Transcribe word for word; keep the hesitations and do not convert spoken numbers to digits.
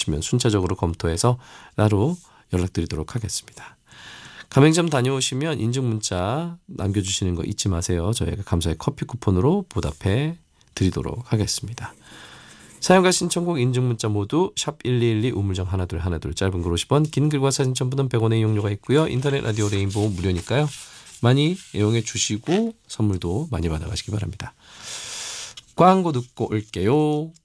주시면 순차적으로 검토해서 따로 연락드리도록 하겠습니다. 가맹점 다녀오시면 인증문자 남겨주시는 거 잊지 마세요. 저희가 감사의 커피 쿠폰으로 보답해 드리도록 하겠습니다. 사연과 신청곡 인증문자 모두 샵 일이일이 우물정 하나둘 하나둘 짧은 글 오십 원 긴 글과 사진 첨부는 백 원의 이용료가 있고요. 인터넷 라디오 레인보우 무료니까요. 많이 이용해 주시고 선물도 많이 받아가시기 바랍니다. 광고 듣고 올게요.